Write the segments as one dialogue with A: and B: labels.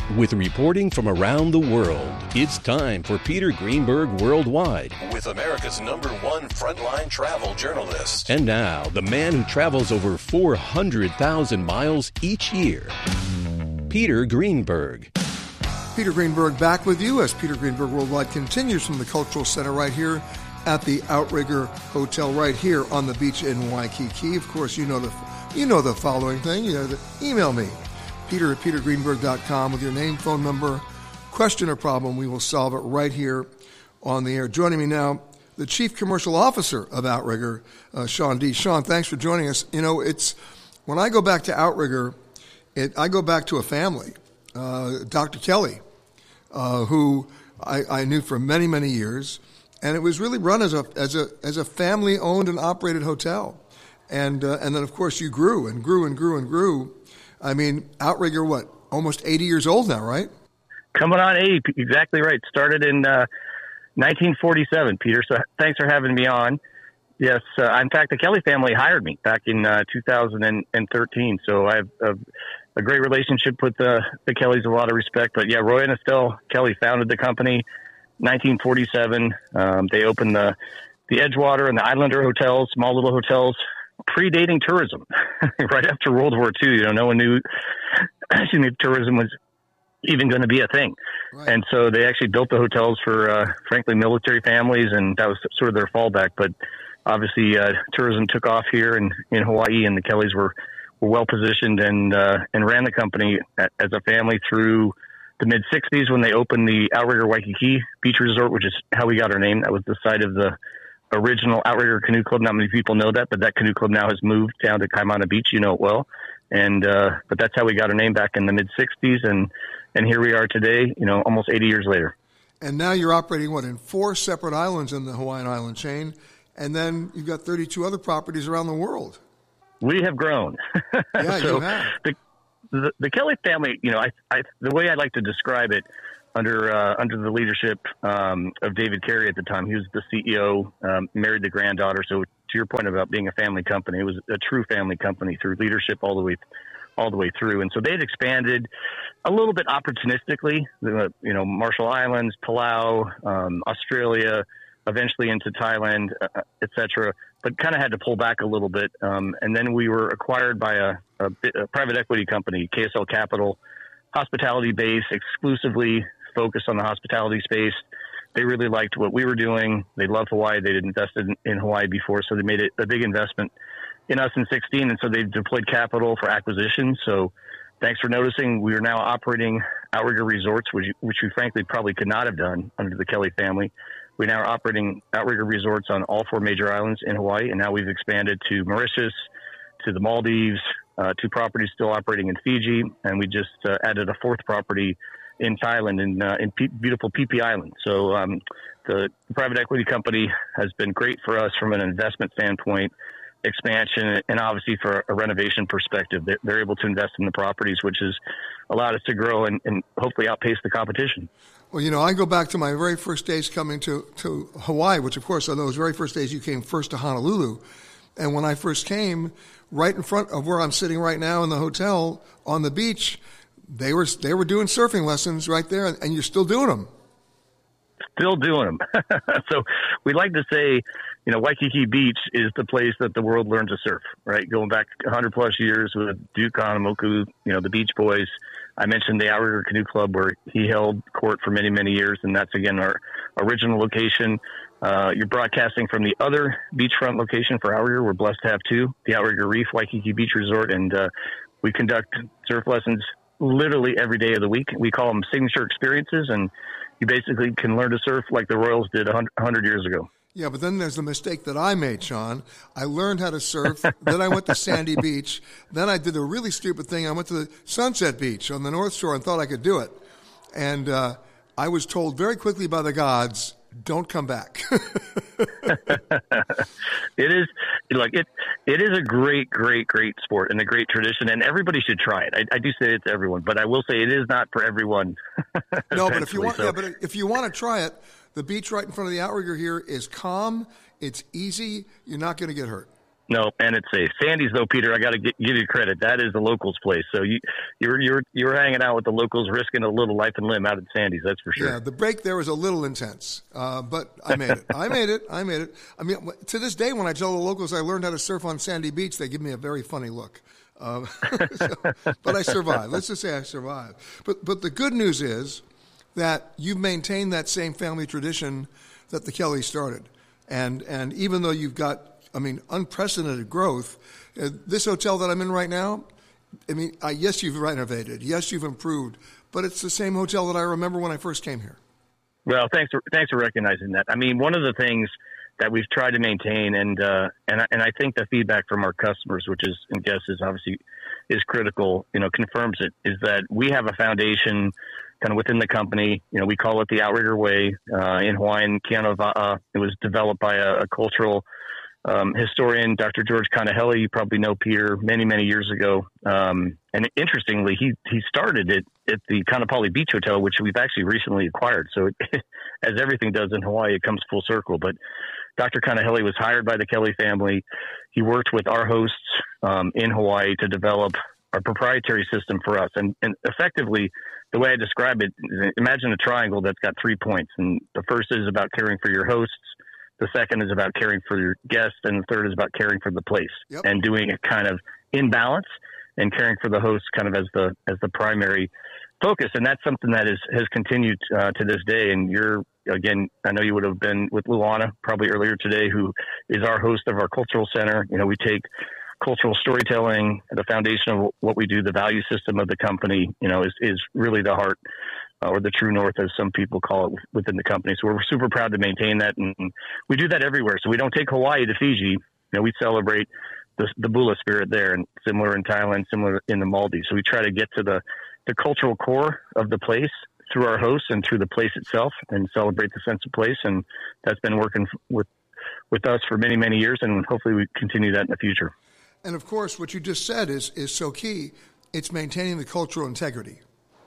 A: With reporting from around the world, it's time for Peter Greenberg Worldwide.
B: With America's #1 frontline travel journalist.
A: And now, the man who travels over 400,000 miles each year, Peter Greenberg.
C: Peter Greenberg back with you as Peter Greenberg Worldwide continues from the Cultural Center right here at the Outrigger Hotel right here on the beach in Waikiki. Of course, you know the following thing. Email me, Peter at petergreenberg.com with your name, phone number, question or problem. We will solve it right here on the air. Joining me now, the Chief Commercial Officer of Outrigger, Sean Dee. Sean, thanks for joining us. You know, it's when I go back to Outrigger, I go back to a family, Dr. Kelly, who I knew for many, many years, and it was really run as a family-owned and operated hotel. And then, of course, you grew and grew and grew and grew. I mean, Outrigger, almost 80 years old now, right?
D: Coming on 80, exactly right. Started in 1947, Peter, so thanks for having me on. Yes, in fact, the Kelly family hired me back in 2013, so I have a great relationship with the Kellys, a lot of respect. But, yeah, Roy and Estelle Kelly founded the company 1947. They opened the Edgewater and the Islander hotels, small little hotels, predating tourism, right after World War II. No one knew tourism was even going to be a thing. Right. And so they actually built the hotels for, frankly, military families, and that was sort of their fallback. But obviously, tourism took off here in Hawaii, and the Kellys were well positioned and ran the company as a family through the mid-'60s when they opened the Outrigger Waikiki Beach Resort, which is how we got our name. That was the site of the original Outrigger Canoe Club. Not many people know that, but that canoe club now has moved down to Kaimana Beach. You know it well. And but that's how we got our name back in the mid-'60s, and here we are today, almost 80 years later. And
C: now you're operating, in 4 separate islands in the Hawaiian island chain, and then you've got 32 other properties around the world. We have grown. Yeah, so you have.
D: The Kelly family, the way I like to describe it, under the leadership of David Carey at the time, he was the CEO, married the granddaughter. So to your point about being a family company, it was a true family company through leadership all the way through. And so they had expanded a little bit opportunistically, Marshall Islands, Palau, Australia, eventually into Thailand, et cetera, but kind of had to pull back a little bit. And then we were acquired by a private equity company, KSL Capital, hospitality base, exclusively focused on the hospitality space. They really liked what we were doing. They loved Hawaii. They had invested in Hawaii before, so they made a big investment in us in 2016, and so they deployed capital for acquisition. So thanks for noticing. We are now operating Outrigger Resorts, which we frankly probably could not have done under the Kelly family. We now are operating Outrigger Resorts on all 4 major islands in Hawaii, and now we've expanded to Mauritius, to the Maldives, 2 properties still operating in Fiji, and we just added a 4th property in Thailand, in beautiful Phi Phi Island. So the private equity company has been great for us from an investment standpoint, expansion, and obviously for a renovation perspective. They're able to invest in the properties, which has allowed us to grow and hopefully outpace the competition.
C: Well, I go back to my very first days coming to Hawaii, which, of course, are those very first days you came first to Honolulu. And when I first came, right in front of where I'm sitting right now in the hotel on the beach, they were doing surfing lessons right there, and you're still doing them.
D: Still doing them. So we like to say, Waikiki Beach is the place that the world learned to surf, right? Going back 100 plus years with Duke Kahanamoku, the Beach Boys. I mentioned the Outrigger Canoe Club where he held court for many, many years, and that's, again, our original location. You're broadcasting from the other beachfront location for Outrigger. We're blessed to have 2, the Outrigger Reef Waikiki Beach Resort, and we conduct surf lessons literally every day of the week. We call them signature experiences, and you basically can learn to surf like the Royals did 100 years ago.
C: Yeah, but then there's the mistake that I made, Sean. I learned how to surf, then I went to Sandy Beach, then I did a really stupid thing. I went to the Sunset Beach on the North Shore and thought I could do it. And I was told very quickly by the gods, don't come back.
D: It is a great, great, great sport and a great tradition, and everybody should try it. I do say it to everyone, but I will say it is not for everyone.
C: No, but if you want to try it, the beach right in front of the Outrigger here is calm. It's easy. You're not going to get hurt.
D: No, and it's safe. Sandy's, though, Peter, I got to give you credit. That is the locals' place. So you were hanging out with the locals, risking a little life and limb out at Sandy's. That's for sure.
C: Yeah, the break there was a little intense, but I made it. I made it. I mean, to this day, when I tell the locals I learned how to surf on Sandy Beach, they give me a very funny look. But I survived. Let's just say I survived. But the good news is that you've maintained that same family tradition that the Kellys started, and even though you've got, unprecedented growth. This hotel that I'm in right now, yes, you've renovated. Yes, you've improved. But it's the same hotel that I remember when I first came here. Well,
D: thanks for recognizing that. One of the things that we've tried to maintain, and I think the feedback from our customers, and guests is obviously is critical, confirms it, is that we have a foundation kind of within the company. We call it the Outrigger Way in Hawaiian, Kianova'a. It was developed by a cultural historian, Dr. George Kanahele. You probably know Peter, many, many years ago. And interestingly, he started it at the Kaanapali Beach Hotel, which we've actually recently acquired. So as everything does in Hawaii, it comes full circle. But Dr. Kanahele was hired by the Kelly family. He worked with our hosts in Hawaii to develop a proprietary system for us. And effectively, the way I describe it, imagine a triangle that's got 3 points. And the first is about caring for your hosts. The second is about caring for your guests, and the third is about caring for the place. Yep. And doing it kind of in balance and caring for the hosts kind of as the primary focus. And that's something that has continued to this day. And again, I know you would have been with Luana probably earlier today, who is our host of our cultural center. We take cultural storytelling, the foundation of what we do, the value system of the company, is really the heart or the true north, as some people call it within the company. So we're super proud to maintain that. And we do that everywhere. So we don't take Hawaii to Fiji. We celebrate the Bula spirit there, and similar in Thailand, similar in the Maldives. So we try to get to the cultural core of the place through our hosts and through the place itself, and celebrate the sense of place. And that's been working with us for many, many years. And hopefully we continue that in the future.
C: And of course, what you just said is so key. It's maintaining the cultural integrity.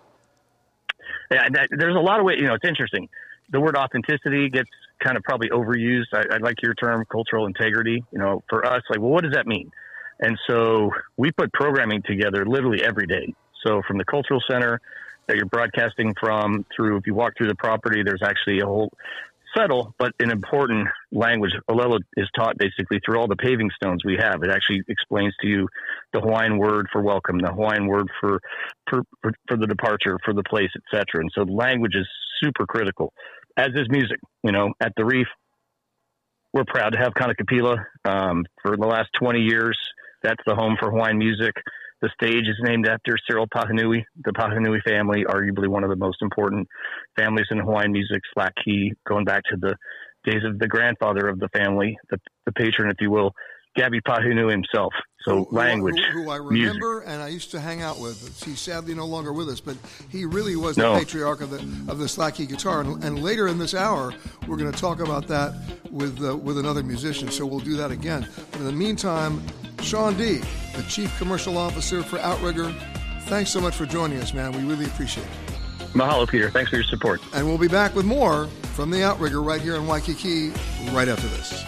D: Yeah, there's a lot of ways. It's interesting. The word authenticity gets kind of probably overused. I like your term, cultural integrity. For us, what does that mean? And so we put programming together literally every day. So from the cultural center that you're broadcasting from, through, if you walk through the property, there's actually a whole subtle but an important language. Olelo is taught basically through all the paving stones we have. It actually explains to you the Hawaiian word for welcome, the Hawaiian word for the departure, for the place, etc. And so language is super critical, as is music. At the Reef, we're proud to have Kanakapila for the last 20 years. That's the home for Hawaiian music. The stage is named after Cyril Pahanui, the Pahanui family, arguably one of the most important families in Hawaiian music, Slack Key, going back to the days of the grandfather of the family, the patron, if you will, Gabby Pahanui himself. So language,
C: who I remember music. And I used to hang out with. He's sadly no longer with us, but he really was the patriarch of the Slack Key guitar. And later in this hour, we're going to talk about that with another musician. So we'll do that again. But in the meantime, Sean D., the Chief Commercial Officer for Outrigger, thanks so much for joining us, man. We really appreciate it.
D: Mahalo, Peter. Thanks for your support.
C: And we'll be back with more from the Outrigger right here in Waikiki right after this.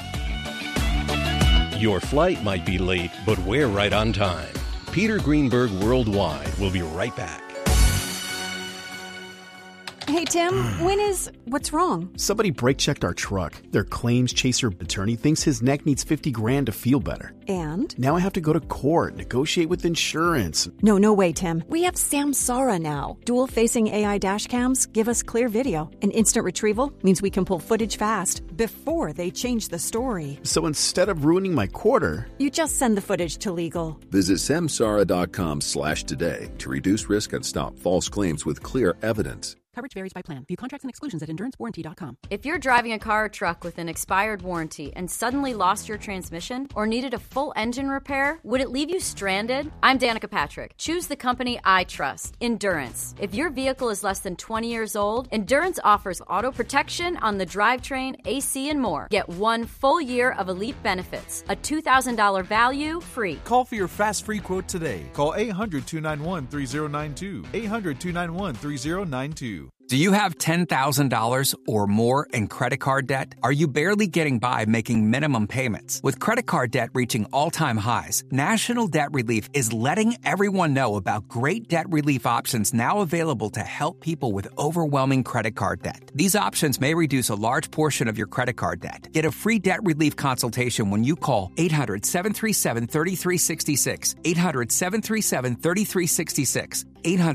A: Your flight might be late, but we're right on time. Peter Greenberg Worldwide will be right back.
E: Hey, Tim, what's wrong?
F: Somebody brake-checked our truck. Their claims chaser attorney thinks his neck needs $50,000 to feel better.
E: And?
F: Now I have to go to court, negotiate with insurance.
E: No way, Tim. We have Samsara now. Dual-facing AI dash cams give us clear video. And instant retrieval means we can pull footage fast before they change the story.
F: So instead of ruining my quarter,
E: you just send the footage to legal.
G: Visit samsara.com/today to reduce risk and stop false claims with clear evidence.
H: Coverage varies by plan. View contracts and exclusions at endurancewarranty.com.
I: If you're driving a car or truck with an expired warranty and suddenly lost your transmission or needed a full engine repair, would it leave you stranded? I'm Danica Patrick. Choose the company I trust, Endurance. If your vehicle is less than 20 years old, Endurance offers auto protection on the drivetrain, AC, and more. Get 1 full year of elite benefits, a $2,000 value free.
J: Call for your fast free quote today. Call 800-291-3092. 800-291-3092. you. Do you have $10,000 or more in credit card debt? Are you barely getting by making minimum payments? With credit card debt reaching all-time highs, National Debt Relief is letting everyone know about great debt relief options now available to help people with overwhelming credit card debt. These options may reduce a large portion of your credit card debt. Get a free debt relief consultation when you call 800-737-3366, 800-737-3366,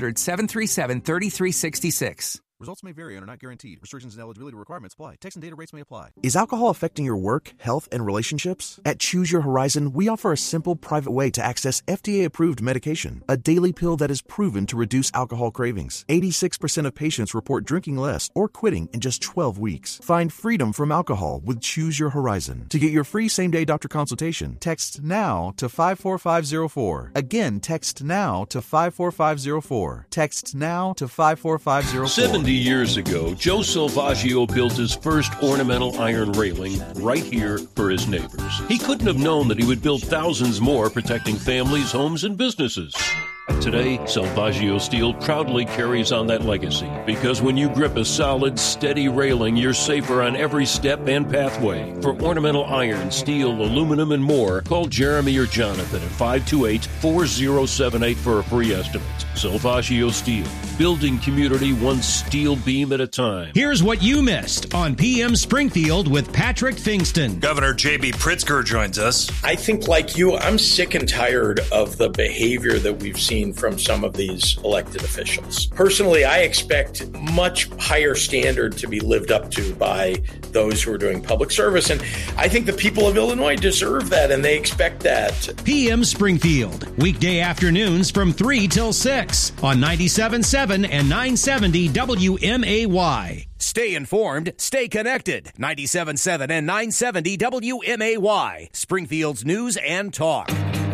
J: 800-737-3366.
K: Results may vary and are not guaranteed. Restrictions and eligibility requirements apply. Text and data rates may apply.
L: Is alcohol affecting your work, health, and relationships? At Choose Your Horizon, we offer a simple, private way to access FDA-approved medication, a daily pill that is proven to reduce alcohol cravings. 86% of patients report drinking less or quitting in just 12 weeks. Find freedom from alcohol with Choose Your Horizon. To get your free same-day doctor consultation, text NOW to 54504. Again, text NOW to 54504. Text NOW to 54504.
A: 70 years ago, Joe Salvaggio built his first ornamental iron railing right here for his neighbors. He couldn't have known that he would build thousands more, protecting families, homes, and businesses. Today, Salvaggio Steel proudly carries on that legacy, because when you grip a solid, steady railing, you're safer on every step and pathway. For ornamental iron, steel, aluminum, and more, call Jeremy or Jonathan at 528-4078 for a free estimate. Salvaggio Steel, building community one steel beam at a time.
M: Here's what you missed on PM Springfield with Patrick Fingston.
N: Governor J.B. Pritzker joins us.
O: I think, like you, I'm sick and tired of the behavior that we've seen from some of these elected officials. Personally, I expect much higher standard to be lived up to by those who are doing public service, and I think the people of Illinois deserve that, and they expect that.
M: PM Springfield, weekday afternoons from 3 till 6 on 97.7 and 970 WMAY.
P: Stay informed, stay connected. 97.7 and 970 WMAY, Springfield's news and talk.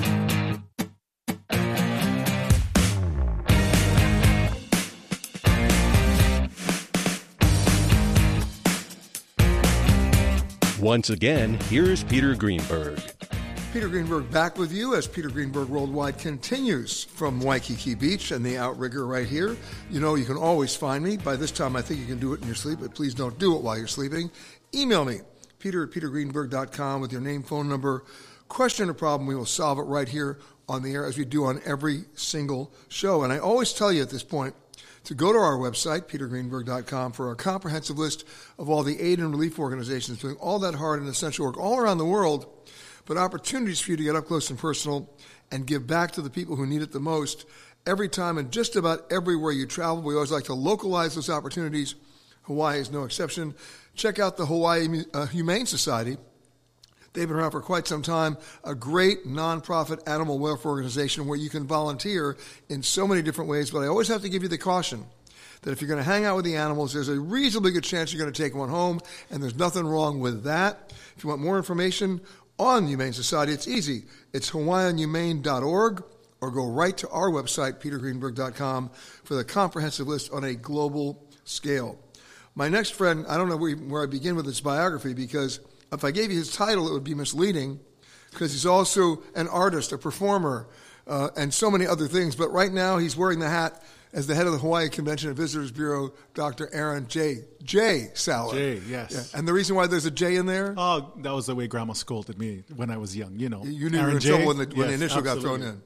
A: Once again, here's Peter Greenberg.
C: Peter Greenberg back with you as Peter Greenberg Worldwide continues from Waikiki Beach and the Outrigger right here. You know, you can always find me. By this time, I think you can do it in your sleep, but please don't do it while you're sleeping. Email me, peter@petergreenberg.com, with your name, phone number, question or problem. We will solve it right here on the air, as we do on every single show. And I always tell you at this point to go to our website, petergreenberg.com, for a comprehensive list of all the aid and relief organizations doing all that hard and essential work all around the world, but opportunities for you to get up close and personal and give back to the people who need it the most every time and just about everywhere you travel. We always like to localize those opportunities. Hawaii is no exception. Check out the Hawaii Humane Society. They've been around for quite some time, a great nonprofit animal welfare organization where you can volunteer in so many different ways. But I always have to give you the caution that if you're going to hang out with the animals, there's a reasonably good chance you're going to take one home, and there's nothing wrong with that. If you want more information on the Humane Society, it's easy. It's hawaiianhumane.org, or go right to our website, petergreenberg.com, for the comprehensive list on a global scale. My next friend, I don't know where I begin with his biography, because if I gave you his title, it would be misleading, because he's also an artist, a performer, and so many other things. But right now, he's wearing the hat as the head of the Hawaii Convention and Visitors Bureau, Dr. Aaron J. Sauer.
Q: J, yes.
C: Yeah. And the reason why there's a J in there?
Q: Oh, that was the way Grandma scolded me when I was young, you know.
C: You knew you were in trouble when the initial got thrown in.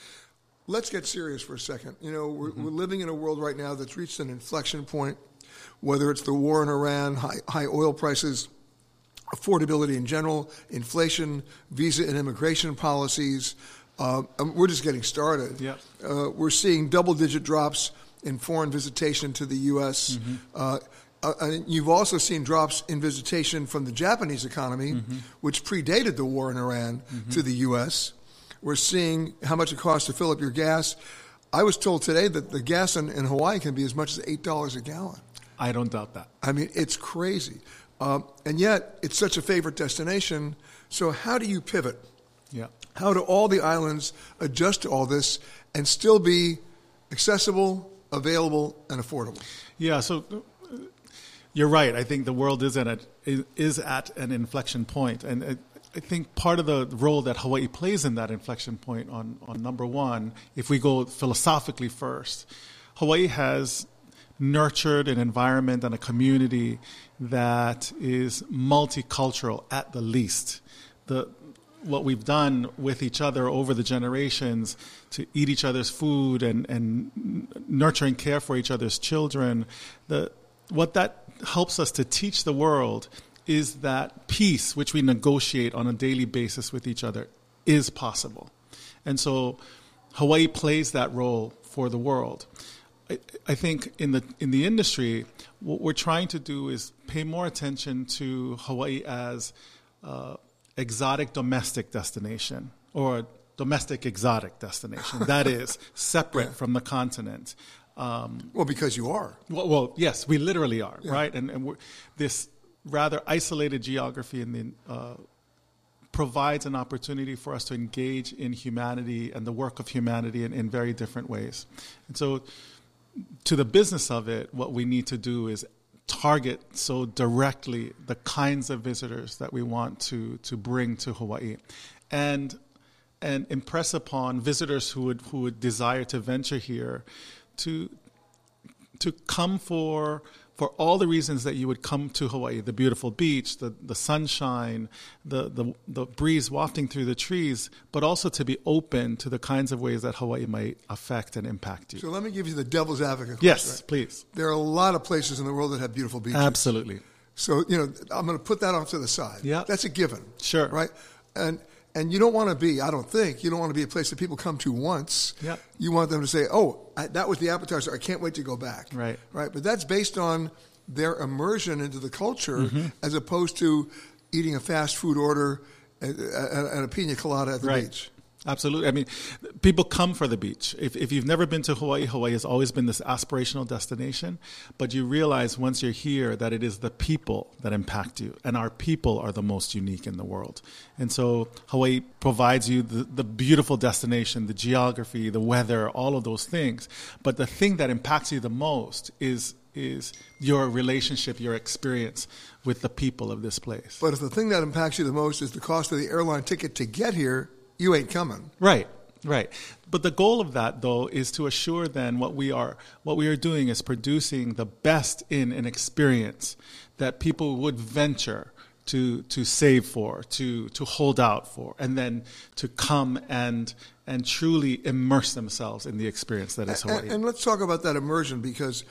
C: Let's get serious for a second. You know, we're living in a world right now that's reached an inflection point, whether it's the war in Iran, high oil prices, affordability in general, inflation, visa and immigration policies. We're just getting started.
Q: Yep.
C: We're seeing double-digit drops in foreign visitation to the U.S. And you've also seen drops in visitation from the Japanese economy, which predated the war in Iran, to the U.S. We're seeing how much it costs to fill up your gas. I was told today that the gas in Hawaii can be as much as $8 a gallon.
Q: I don't doubt that.
C: I mean, it's crazy. And yet, it's such a favorite destination. So how do you pivot?
Q: Yeah.
C: How do all the islands adjust to all this and still be accessible, available, and affordable?
Q: Yeah, so you're right. I think the world is at an inflection point. And I think part of the role that Hawaii plays in that inflection point on number one, if we go philosophically first, Hawaii has nurtured an environment and a community that is multicultural at the least. What we've done with each other over the generations to eat each other's food and nurture and care for each other's children, what that helps us to teach the world is that peace, which we negotiate on a daily basis with each other, is possible. And so Hawaii plays that role for the world. I think in the industry, what we're trying to do is pay more attention to Hawaii as exotic domestic destination, or domestic exotic destination. That is separate from the continent.
C: Well, because you are.
Q: Well, yes, we literally are, right? And we're, this rather isolated geography provides an opportunity for us to engage in humanity and the work of humanity in very different ways. And so to the business of it, what we need to do is target so directly the kinds of visitors that we want to bring to Hawaii, and impress upon visitors who would desire to venture here to come for all the reasons that you would come to Hawaii: the beautiful beach, the sunshine, the breeze wafting through the trees, but also to be open to the kinds of ways that Hawaii might affect and impact you.
C: So let me give you the devil's advocate question.
Q: Yes, please.
C: There are a lot of places in the world that have beautiful beaches.
Q: Absolutely.
C: So, I'm going to put that off to the side.
Q: Yeah.
C: That's a given.
Q: Sure.
C: Right? And you don't want to be, I don't think, you don't want to be a place that people come to once.
Q: Yeah.
C: You want them to say, that was the appetizer. I can't wait to go back.
Q: Right.
C: Right. But that's based on their immersion into the culture, as opposed to eating a fast food order and a pina colada at the beach.
Q: Absolutely. I mean, people come for the beach. If you've never been to Hawaii, Hawaii has always been this aspirational destination. But you realize once you're here that it is the people that impact you. And our people are the most unique in the world. And so Hawaii provides you the beautiful destination, the geography, the weather, all of those things. But the thing that impacts you the most is your relationship, your experience with the people of this place.
C: But if the thing that impacts you the most is the cost of the airline ticket to get here, you ain't coming.
Q: Right. But the goal of that, though, is to assure then what we are doing is producing the best in an experience that people would venture to save for, to hold out for, and then to come and truly immerse themselves in the experience that is Hawaii.
C: And let's talk about that immersion, because,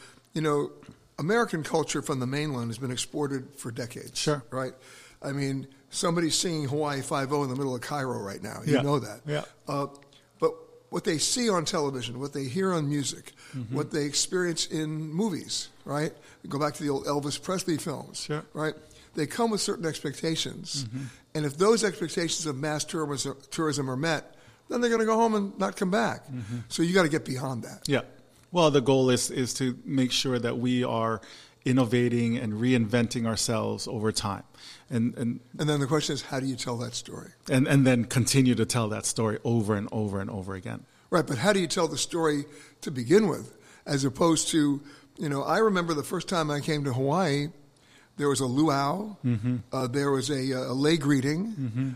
C: American culture from the mainland has been exported for decades.
Q: Sure.
C: Right? I mean, somebody's singing Hawaii Five-0 in the middle of Cairo right now. You know that.
Q: Yeah.
C: But what they see on television, what they hear on music, what they experience in movies, right? Go back to the old Elvis Presley films, right? They come with certain expectations. And if those expectations of mass tourism are met, then they're going to go home and not come back. So you got to get beyond that.
Q: Yeah. Well, the goal is to make sure that we are innovating and reinventing ourselves over time. And
C: then the question is, how do you tell that story?
Q: And then continue to tell that story over and over and over again.
C: Right, but how do you tell the story to begin with, as opposed to, I remember the first time I came to Hawaii, there was a luau, there was a lay greeting.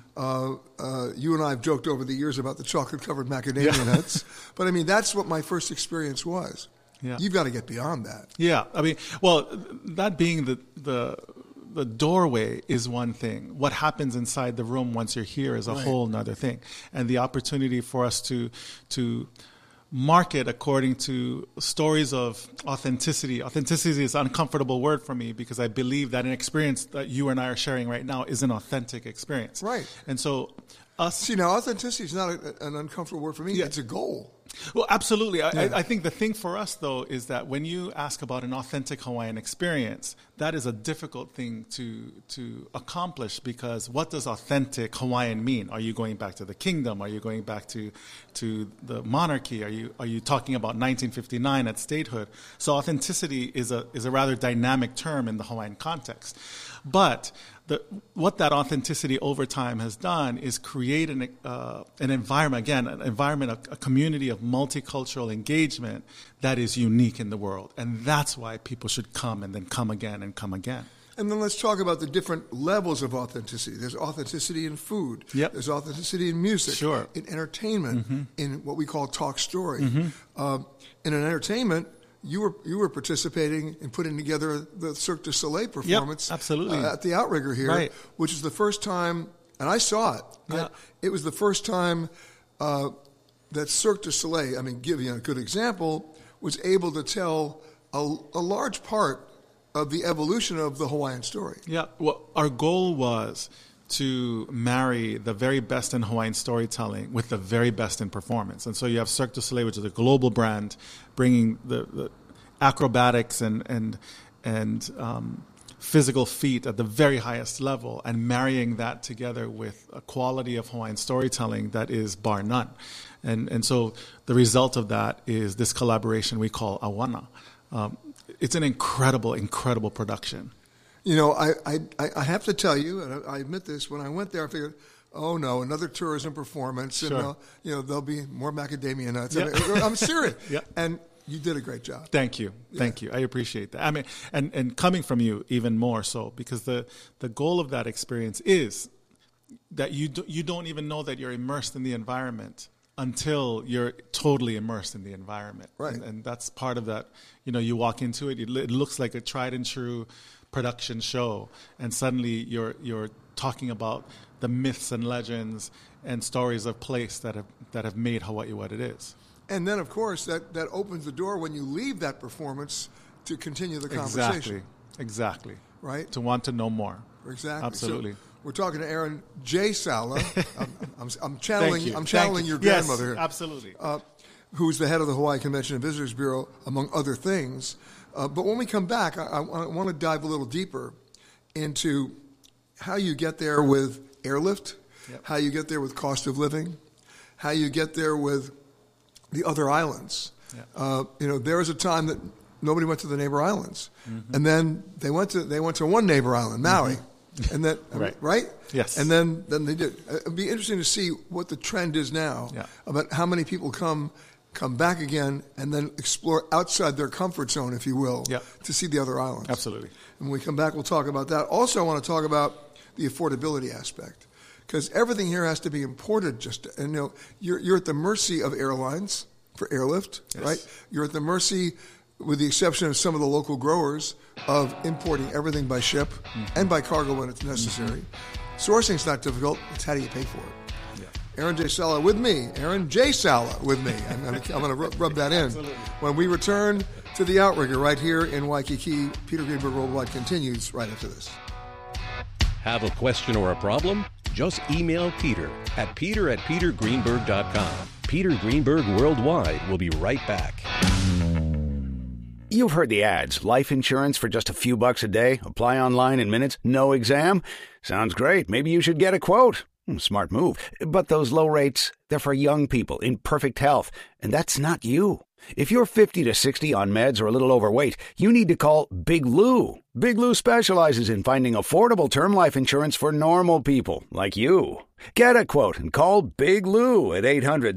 C: You and I have joked over the years about the chocolate-covered macadamia nuts, but I mean, that's what my first experience was.
Q: Yeah.
C: You've got to get beyond that.
Q: Yeah, I mean, well, that being the doorway is one thing. What happens inside the room once you're here is a whole nother thing. And the opportunity for us to market according to stories of authenticity. Authenticity is an uncomfortable word for me, because I believe that an experience that you and I are sharing right now is an authentic experience.
C: Right.
Q: And so
C: now, authenticity is not an uncomfortable word for me. Yeah. It's a goal.
Q: Well, absolutely. I think the thing for us, though, is that when you ask about an authentic Hawaiian experience, that is a difficult thing to accomplish, because what does authentic Hawaiian mean? Are you going back to the kingdom? Are you going back to the monarchy? Are you talking about 1959 at statehood? So authenticity is a rather dynamic term in the Hawaiian context. But what that authenticity over time has done is create an environment, a community of multicultural engagement that is unique in the world. And that's why people should come and then come again and come again.
C: And then let's talk about the different levels of authenticity. There's authenticity in food.
Q: Yep.
C: There's authenticity in music.
Q: Sure.
C: In entertainment. In what we call talk story. In an entertainment, you were participating in putting together the Cirque du Soleil performance,
Q: absolutely,
C: at the Outrigger here,
Q: right,
C: which is the first time, and I saw it.
Q: Yeah.
C: It was the first time that Cirque du Soleil, I mean, give you a good example, was able to tell a large part of the evolution of the Hawaiian story.
Q: Yeah, well, our goal was to marry the very best in Hawaiian storytelling with the very best in performance. And so you have Cirque du Soleil, which is a global brand, bringing the acrobatics and physical feat at the very highest level, and marrying that together with a quality of Hawaiian storytelling that is bar none. And so the result of that is this collaboration we call Awana. It's an incredible, incredible production.
C: You know, I have to tell you, and I admit this, when I went there, I figured, oh no, another tourism performance,
Q: Sure.
C: and there'll be more macadamia nuts.
Q: Yeah.
C: I'm serious.
Q: Yeah.
C: And you did a great job.
Q: Thank you. Thank you. I appreciate that. I mean, and coming from you even more so, because the goal of that experience is that you don't even know that you're immersed in the environment until you're totally immersed in the environment.
C: Right.
Q: And that's part of that. You walk into it, it looks like a tried and true production show, and suddenly you're talking about the myths and legends and stories of place that have made Hawaii what it is.
C: And then, of course, that opens the door when you leave that performance to continue the conversation.
Q: Exactly.
C: Right?
Q: To want to know more.
C: Exactly.
Q: Absolutely.
C: So we're talking to Aaron J. Sala. I'm channeling your grandmother here.
Q: Absolutely.
C: Who's the head of the Hawaii Convention and Visitors Bureau, among other things. But when we come back, I want to dive a little deeper into how you get there with airlift, how you get there with cost of living, how you get there with the other islands. There was a time that nobody went to the neighbor islands, and then they went to one neighbor island, Maui, and then right?
Q: Yes.
C: And then they did. It'd be interesting to see what the trend is now about how many people come back again and then explore outside their comfort zone, if you will, to see the other islands.
Q: Absolutely.
C: And when we come back, we'll talk about that. Also, I want to talk about the affordability aspect, because everything here has to be imported. You're at the mercy of airlines for airlift, right? You're at the mercy, with the exception of some of the local growers, of importing everything by ship and by cargo when it's necessary. Sourcing's not difficult. It's how do you pay for it? Aaron J. Sala with me. Aaron J. Sala with me. I'm going to rub that in.
Q: Absolutely.
C: When we return to the Outrigger right here in Waikiki, Peter Greenberg Worldwide continues right after this.
A: Have a question or a problem? Just email Peter at peter@petergreenberg.com. Peter Greenberg Worldwide will be right back.
R: You've heard the ads. Life insurance for just a few bucks a day. Apply online in minutes. No exam. Sounds great. Maybe you should get a quote. Smart move. But those low rates, they're for young people in perfect health. And that's not you. If you're 50 to 60 on meds or a little overweight, you need to call Big Lou. Big Lou specializes in finding affordable term life insurance for normal people like you. Get a quote and call Big Lou at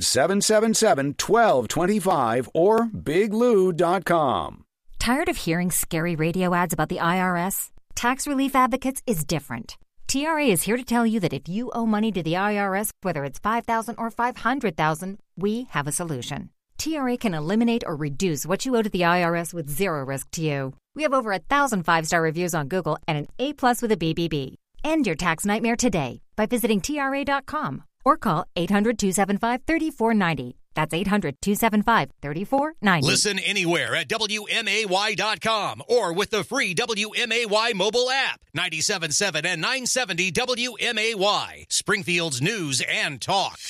R: 800-777-1225 or biglou.com.
S: Tired of hearing scary radio ads about the IRS? Tax Relief Advocates is different. TRA is here to tell you that if you owe money to the IRS, whether it's $5,000 or $500,000, we have a solution. TRA can eliminate or reduce what you owe to the IRS with zero risk to you. We have over 1,000 5-star reviews on Google and an A+ with a BBB. End your tax nightmare today by visiting TRA.com or call 800-275-3490. That's 800-275-3490.
P: Listen anywhere at WMAY.com or with the free WMAY mobile app. 97.7 and 970 WMAY. Springfield's news and talk.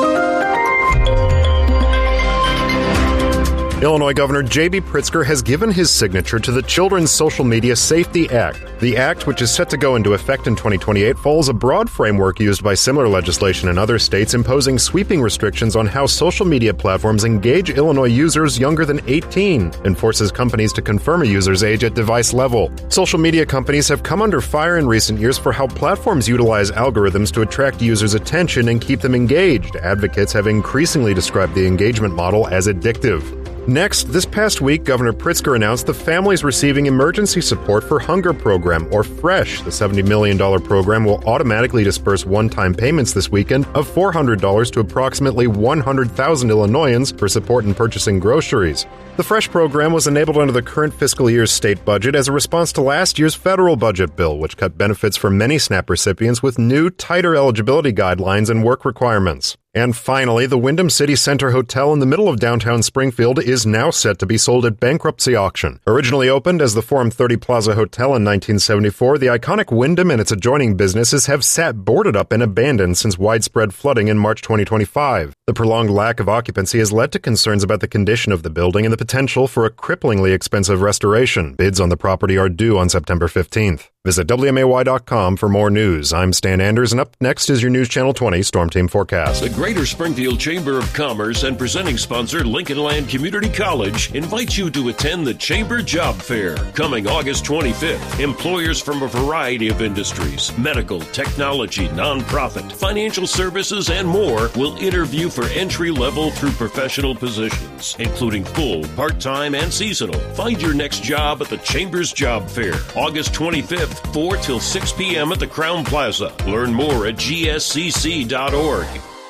T: Illinois Governor J.B. Pritzker has given his signature to the Children's Social Media Safety Act. The act, which is set to go into effect in 2028, follows a broad framework used by similar legislation in other states imposing sweeping restrictions on how social media platforms engage Illinois users younger than 18, and forces companies to confirm a user's age at device level. Social media companies have come under fire in recent years for how platforms utilize algorithms to attract users' attention and keep them engaged. Advocates have increasingly described the engagement model as addictive. Next, this past week, Governor Pritzker announced the Families Receiving Emergency Support for Hunger Program, or FRESH. The $70 million program will automatically disperse one-time payments this weekend of $400 to approximately 100,000 Illinoisans for support in purchasing groceries. The FRESH program was enabled under the current fiscal year's state budget as a response to last year's federal budget bill, which cut benefits for many SNAP recipients with new, tighter eligibility guidelines and work requirements. And finally, the Wyndham City Center Hotel in the middle of downtown Springfield is now set to be sold at bankruptcy auction. Originally opened as the Forum 30 Plaza Hotel in 1974, the iconic Wyndham and its adjoining businesses have sat boarded up and abandoned since widespread flooding in March 2025. The prolonged lack of occupancy has led to concerns about the condition of the building and the potential for a cripplingly expensive restoration. Bids on the property are due on September 15th. Visit WMAY.com for more news. I'm Stan Anders, and up next is your News Channel 20 Storm Team Forecast.
A: The Greater Springfield Chamber of Commerce and presenting sponsor Lincoln Land Community College invites you to attend the Chamber Job Fair. Coming August 25th, employers from a variety of industries, medical, technology, nonprofit, financial services, and more will interview for entry-level through professional positions, including full, part-time, and seasonal. Find your next job at the Chamber's Job Fair, August 25th, 4 till 6 p.m. at the Crown Plaza. Learn more at gscc.org.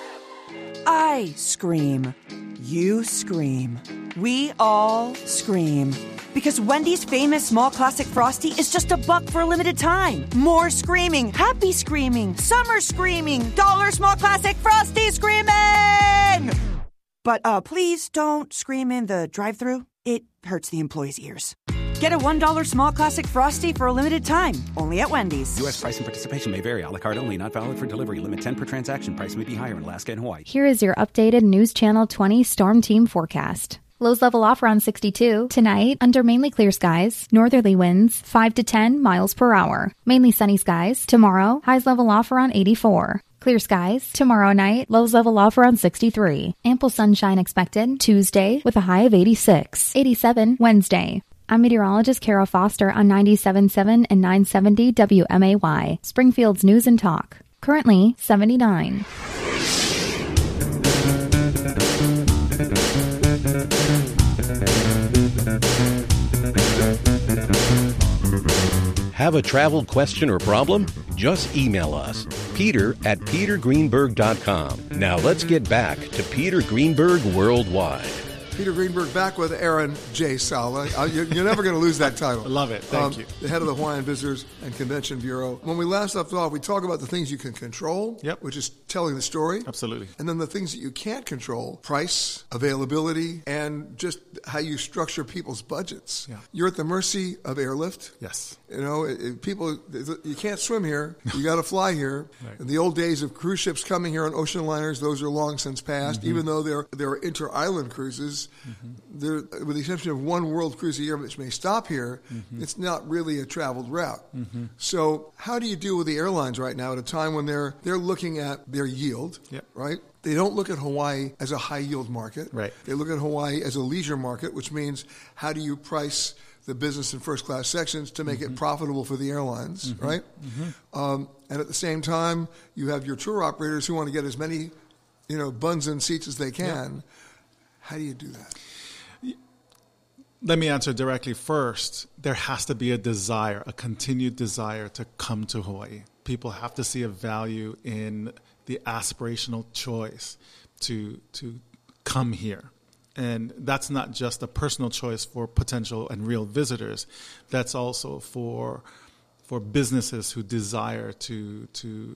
U: I scream. You scream. We all scream. Because Wendy's famous small classic Frosty is just $1 for a limited time. More screaming, happy screaming, summer screaming, dollar small classic Frosty screaming! But please don't scream in the drive-thru. It hurts the employees' ears. Get a $1 small classic Frosty for a limited time, only at Wendy's.
V: U.S. price and participation may vary. A la carte only, not valid for delivery. Limit 10 per transaction. Price may be higher in Alaska and Hawaii.
W: Here is your updated News Channel 20 Storm Team forecast. Lows level off around 62. Tonight, under mainly clear skies, northerly winds 5 to 10 miles per hour. Mainly sunny skies. Tomorrow, highs level off around 84. Clear skies. Tomorrow night, lows level off around 63. Ample sunshine expected. Tuesday, with a high of 86. 87 Wednesday. I'm meteorologist Kara Foster on 97.7 and 970 WMAY, Springfield's News and Talk. Currently, 79.
A: Have a travel question or problem? Just email us, peter@petergreenberg.com. Now let's get back to Peter Greenberg Worldwide.
C: Peter Greenberg back with Aaron J. Sala. You're never going to lose that title.
Q: I love it. Thank you.
C: The head of the Hawaiian Visitors and Convention Bureau. When we last left off, we talked about the things you can control, which is telling the story.
Q: Absolutely.
C: And then the things that you can't control, price, availability, and just how you structure people's budgets.
Q: Yeah.
C: You're at the mercy of airlift.
Q: Yes.
C: You know, people, you can't swim here. You got to fly here. Right. In the old days of cruise ships coming here on ocean liners, those are long since past. Mm-hmm. Even though there are inter-island cruises, there, with the exception of one world cruise a year, which may stop here, it's not really a traveled route. So how do you deal with the airlines right now at a time when they're looking at their yield, right? They don't look at Hawaii as a high-yield market.
Q: Right.
C: They look at Hawaii as a leisure market, which means how do you price the business and first-class sections to make it profitable for the airlines, right? And at the same time, you have your tour operators who want to get as many, buns and seats as they can. How do you do that?
Q: Let me answer directly first. There has to be a continued desire to come to Hawaii. People have to see a value in the aspirational choice to come here. And that's not just a personal choice for potential and real visitors. That's also for businesses who desire to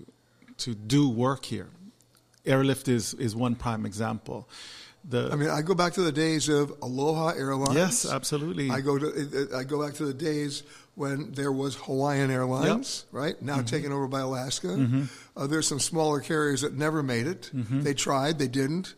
Q: do work here. Airlift is one prime example.
C: I go back to the days of Aloha Airlines.
Q: Yes, absolutely.
C: I go back to the days when there was Hawaiian Airlines, right? Now taken over by Alaska. There's some smaller carriers that never made it. They tried, they didn't.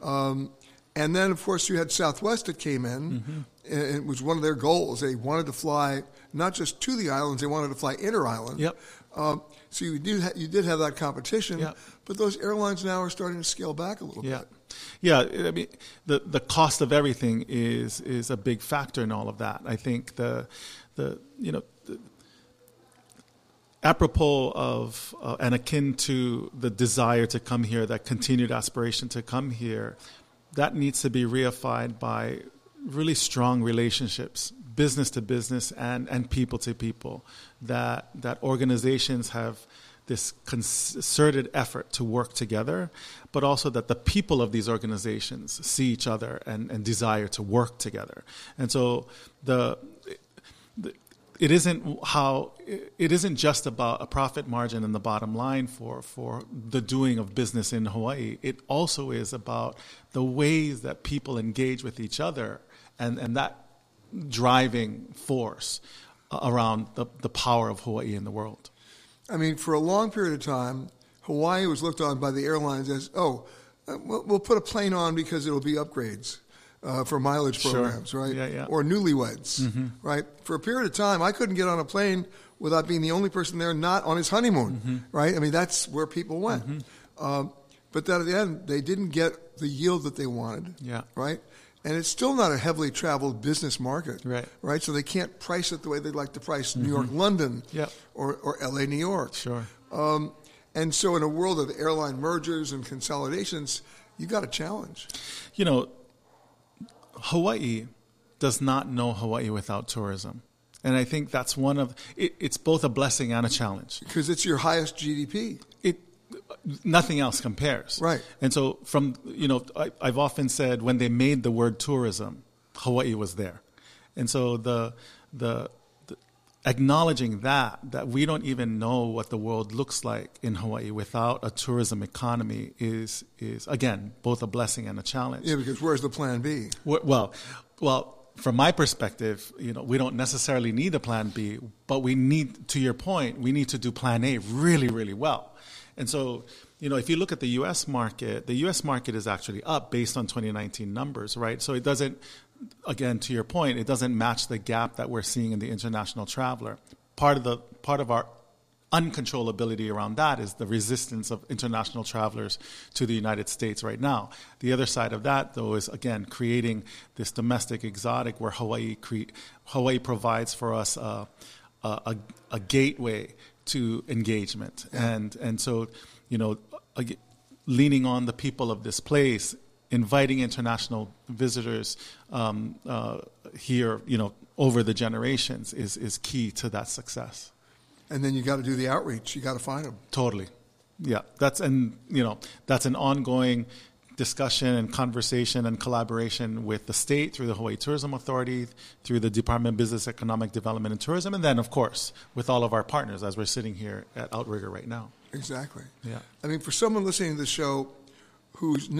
C: And then, of course, you had Southwest that came in. And it was one of their goals. They wanted to fly not just to the islands, they wanted to fly inter-island. So you did have that competition, but those airlines now are starting to scale back a little bit.
Q: Yeah, I mean, the cost of everything is a big factor in all of that. I think the apropos of and akin to the desire to come here, that continued aspiration to come here, that needs to be reified by really strong relationships, business to business and people to people, that organizations have this concerted effort to work together, but also that the people of these organizations see each other and desire to work together. And so it isn't just about a profit margin and the bottom line for the doing of business in Hawaii. It also is about the ways that people engage with each other and that driving force around the power of Hawaii in the world.
C: I mean, for a long period of time, Hawaii was looked on by the airlines as, we'll put a plane on because it'll be upgrades for mileage programs, right?
Q: Yeah.
C: Or newlyweds, right? For a period of time, I couldn't get on a plane without being the only person there not on his honeymoon, right? I mean, that's where people went. But then at the end, they didn't get the yield that they wanted, right? And it's still not a heavily traveled business market, right? So they can't price it the way they'd like to price New York, London, or L.A., New York.
Q: Sure.
C: And so in a world of airline mergers and consolidations, you got a challenge.
Q: You know, Hawaii does not know Hawaii without tourism. And I think that's it's both a blessing and a challenge.
C: Because it's your highest GDP.
Q: Nothing else compares.
C: Right.
Q: And so I've often said when they made the word tourism, Hawaii was there. And so the acknowledging that we don't even know what the world looks like in Hawaii without a tourism economy is again, both a blessing and a challenge.
C: Yeah, because where's the plan B?
Q: Well, from my perspective, we don't necessarily need a plan B, but we need, to your point, we need to do plan A really, really well. And so, if you look at the U.S. market is actually up based on 2019 numbers, right? So it doesn't, again, to your point, it doesn't match the gap that we're seeing in the international traveler. Part of our uncontrollability around that is the resistance of international travelers to the United States right now. The other side of that, though, is, again, creating this domestic exotic where Hawaii provides for us a gateway to engagement. And so, leaning on the people of this place, inviting international visitors here, over the generations is key to that success.
C: And then you got to do the outreach. You got to find them.
Q: Totally. Yeah. That's an ongoing discussion and conversation and collaboration with the state through the Hawaii Tourism Authority, through the Department of Business, Economic Development and Tourism, and then, of course, with all of our partners as we're sitting here at Outrigger right now.
C: Exactly.
Q: Yeah.
C: I mean, for someone listening to the show who's